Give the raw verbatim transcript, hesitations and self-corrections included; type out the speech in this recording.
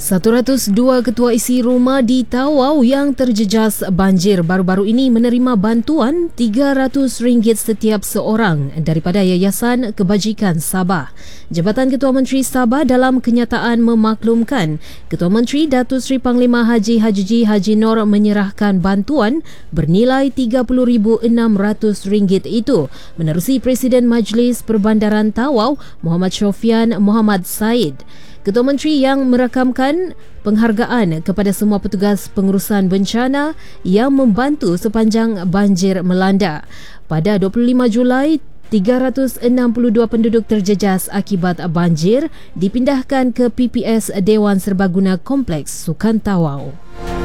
satu ratus dua ketua isi rumah di Tawau yang terjejas banjir baru-baru ini menerima bantuan tiga ratus ringgit setiap seorang daripada Yayasan Kebajikan Sabah. Jabatan Ketua Menteri Sabah dalam kenyataan memaklumkan Ketua Menteri Datuk Seri Panglima Haji Hajiji Haji Nor menyerahkan bantuan bernilai tiga puluh ribu enam ratus ringgit itu menerusi Presiden Majlis Perbandaran Tawau Muhammad Syofian Muhammad Said. Ketua Menteri yang merakamkan penghargaan kepada semua petugas pengurusan bencana yang membantu sepanjang banjir melanda. Pada dua puluh lima Julai, tiga ratus enam puluh dua penduduk terjejas akibat banjir dipindahkan ke P P S Dewan Serbaguna Kompleks Sukan Tawau.